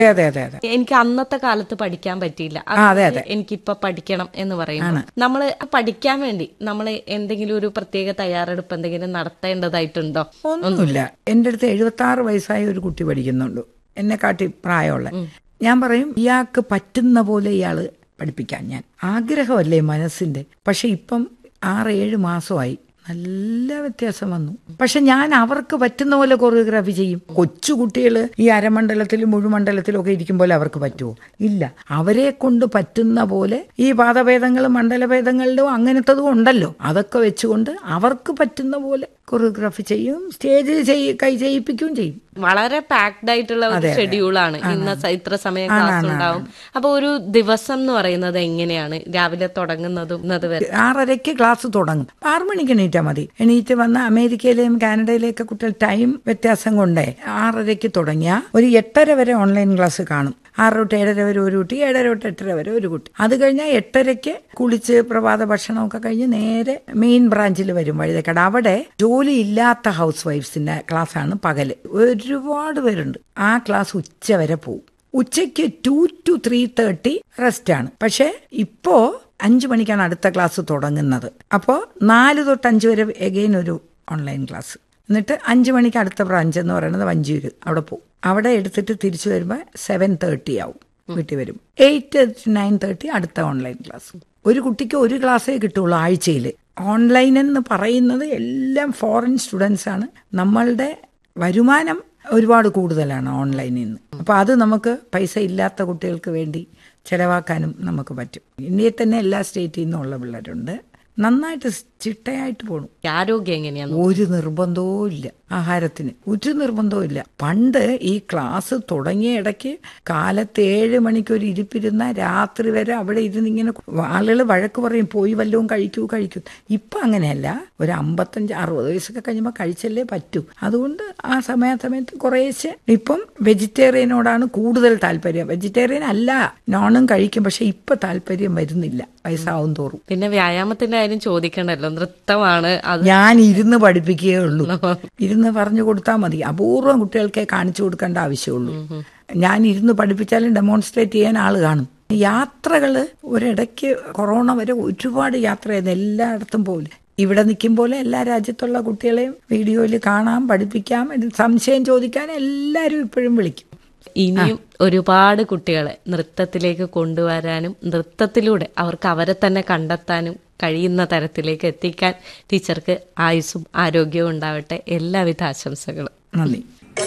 അതെ അതെ അതെ. എനിക്ക് അന്നത്തെ കാലത്ത് പഠിക്കാൻ പറ്റിയില്ല, എനിക്കിപ്പൊ പഠിക്കണം എന്ന് പറയുമ്പോൾ നമ്മള് പഠിക്കാൻ വേണ്ടി നമ്മൾ എന്തെങ്കിലും ഒരു പ്രത്യേക തയ്യാറെടുപ്പ് എന്തെങ്കിലും നടത്തേണ്ടതായിട്ടുണ്ടോ? ഒന്നുമില്ല. എൻ്റെ അടുത്ത് 76 വയസ്സായ ഒരു കുട്ടി പഠിക്കുന്നുണ്ട്, എന്നെ കാട്ടി പ്രായമുള്ള. ഞാൻ പറയും, ഇയാൾക്ക് പറ്റുന്ന പോലെ ഇയാള് പഠിപ്പിക്കാൻ. ഞാൻ ആഗ്രഹമല്ലേ മനസ്സിന്റെ. പക്ഷെ ഇപ്പം 6-7 മാസമായി നല്ല വ്യത്യാസം വന്നു. പക്ഷെ ഞാൻ അവർക്ക് പറ്റുന്ന പോലെ കൊറിയോഗ്രാഫി ചെയ്യും. കൊച്ചു കുട്ടികൾ ഈ അരമണ്ഡലത്തിലും മുഴുമണ്ഡലത്തിലും ഒക്കെ ഇരിക്കും പോലെ അവർക്ക് പറ്റുമോ? ഇല്ല. അവരെ കൊണ്ട് പറ്റുന്ന പോലെ ഈ പാദഭേദങ്ങളും മണ്ഡലഭേദങ്ങളിലും അങ്ങനത്തതും ഉണ്ടല്ലോ, അതൊക്കെ വെച്ചുകൊണ്ട് അവർക്ക് പറ്റുന്ന പോലെ കൊറിയോഗ്രാഫി ചെയ്യും, സ്റ്റേജിൽ കൈ ചെയ്യിപ്പിക്കുകയും ചെയ്യും. വളരെ പാക്ഡ് ആയിട്ടുള്ള ഒരു ഷെഡ്യൂളാണ്. ഇത്ര സമയം ക്ലാസ് ഉണ്ടാവും. അപ്പൊ ഒരു ദിവസം എന്ന് പറയുന്നത് എങ്ങനെയാണ് രാവിലെ തുടങ്ങുന്നതും 6:30 ക്ലാസ് തുടങ്ങും. 6 മണിക്ക് എണീറ്റാൽ മതി. എണീറ്റ് വന്ന അമേരിക്കയിലെയും കാനഡയിലെയൊക്കെ കുട്ടികൾ ടൈം വ്യത്യാസം കൊണ്ടേ 6:30 തുടങ്ങിയ ഒരു 8:30 വരെ ഓൺലൈൻ ക്ലാസ് കാണും. 6 തൊട്ട് 7:30 വരെ ഒരു കുട്ടി, 7:30 തൊട്ട് 8:30 വരെ ഒരു കുട്ടി. അത് കഴിഞ്ഞാൽ 8:30 കുളിച്ച് പ്രഭാത ഭക്ഷണമൊക്കെ കഴിഞ്ഞ് നേരെ മെയിൻ ബ്രാഞ്ചിൽ വരും, വഴുതക്കാട്. അവിടെ ജോലി ഇല്ലാത്ത ഹൗസ് വൈഫ്സിന്റെ ക്ലാസ്സാണ് പകല്. ഒരുപാട് പേരുണ്ട്. ആ ക്ലാസ് ഉച്ച വരെ പോവും. ഉച്ചയ്ക്ക് 2 to 3:30 റെസ്റ്റ് ആണ്. പക്ഷെ ഇപ്പോ 5 മണിക്കാണ് അടുത്ത ക്ലാസ് തുടങ്ങുന്നത്. അപ്പോൾ 4 തൊട്ട് 5 വരെ എഗെയിൻ ഒരു ഓൺലൈൻ ക്ലാസ്. എന്നിട്ട് 5 മണിക്ക് അടുത്ത ബ്രാഞ്ച് എന്ന് പറയുന്നത് വഞ്ചിയൂര്, അവിടെ പോകും. അവിടെ എടുത്തിട്ട് തിരിച്ചു വരുമ്പോൾ 7:30 ആവും വീട്ടിൽ വരും. 8 to 9:30 അടുത്ത ഓൺലൈൻ ക്ലാസ്. ഒരു കുട്ടിക്ക് ഒരു ക്ലാസ്സേ കിട്ടുള്ളൂ ആഴ്ചയിൽ. ഓൺലൈൻ എന്ന് പറയുന്നത് എല്ലാം ഫോറിൻ സ്റ്റുഡൻസ് ആണ്. നമ്മളുടെ വരുമാനം ഒരുപാട് കൂടുതലാണ് ഓൺലൈനിൽ നിന്ന്. അപ്പോൾ അത് നമുക്ക് പൈസ ഇല്ലാത്ത കുട്ടികൾക്ക് വേണ്ടി ചിലവാക്കാനും നമുക്ക് പറ്റും. ഇന്ത്യയിൽ തന്നെ എല്ലാ സ്റ്റേറ്റിൽ നിന്നുള്ള പിള്ളേരുണ്ട്. നന്നായിട്ട് ചിട്ടയായിട്ട് പോകണം. ആരോഗ്യം എങ്ങനെയാണ്? ഒരു നിർബന്ധവും ഇല്ല ആഹാരത്തിന്, ഒരു നിർബന്ധവും ഇല്ല. പണ്ട് ഈ ക്ലാസ് തുടങ്ങിയ ഇടയ്ക്ക് കാലത്ത് 7 മണിക്ക് ഒരു ഇരിപ്പിരുന്ന രാത്രി വരെ അവിടെ ഇരുന്ന് ഇങ്ങനെ ആളുകൾ വഴക്ക് പറയും, പോയി വല്ലതും കഴിക്കൂ. ഇപ്പം അങ്ങനെയല്ല. ഒരു 55-60 വയസ്സൊക്കെ കഴിയുമ്പോൾ കഴിച്ചല്ലേ പറ്റൂ. അതുകൊണ്ട് ആ സമയത്ത് കുറേശ്ശെ ഇപ്പം വെജിറ്റേറിയനോടാണ് കൂടുതൽ താല്പര്യം. വെജിറ്റേറിയൻ അല്ല, നോണും കഴിക്കും. പക്ഷെ ഇപ്പൊ താല്പര്യം വരുന്നില്ല വയസ്സാവും തോറും. പിന്നെ വ്യായാമത്തിന്റെ കാര്യം ചോദിക്കണ്ടല്ലോ, നൃത്തമാണ് അത്. ഞാൻ ഇരുന്ന് പഠിപ്പിക്കുകയേ ഉള്ളൂ. ഇരുന്ന് പറഞ്ഞു കൊടുത്താൽ മതി. അപൂർവം കുട്ടികൾക്കേ കാണിച്ചു കൊടുക്കേണ്ട ആവശ്യമുള്ളൂ. ഞാൻ ഇരുന്ന് പഠിപ്പിച്ചാലും ഡെമോൺസ്ട്രേറ്റ് ചെയ്യാൻ ആള് കാണും. യാത്രകള് ഒരിടയ്ക്ക് കൊറോണ വരെ ഒരുപാട് യാത്ര ചെയ്യുന്നു, എല്ലായിടത്തും പോലെ. ഇവിടെ നിൽക്കും പോലെ എല്ലാ രാജ്യത്തുള്ള കുട്ടികളെയും വീഡിയോയിൽ കാണാം, പഠിപ്പിക്കാം, സംശയം ചോദിക്കാൻ എല്ലാവരും ഇപ്പോഴും വിളിക്കും. ഇനിയും ഒരുപാട് കുട്ടികളെ നൃത്തത്തിലേക്ക് കൊണ്ടുവരാനും നൃത്തത്തിലൂടെ അവർക്ക് അവരെ തന്നെ കണ്ടെത്താനും കഴിയുന്ന തരത്തിലേക്ക് എത്തിക്കാൻ ടീച്ചർക്ക് ആയുസ്സും ആരോഗ്യവും ഉണ്ടാവട്ടെ. എല്ലാവിധ ആശംസകളും. നന്ദി.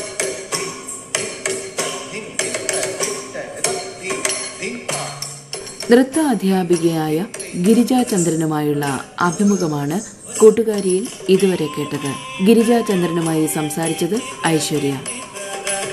നൃത്ത അധ്യാപികയായ ഗിരിജാചന്ദ്രനുമായുള്ള അഭിമുഖമാണ് കൂട്ടുകാരിയിൽ ഇതുവരെ കേട്ടത്. ഗിരിജാചന്ദ്രനുമായി സംസാരിച്ചത് ഐശ്വര്യ.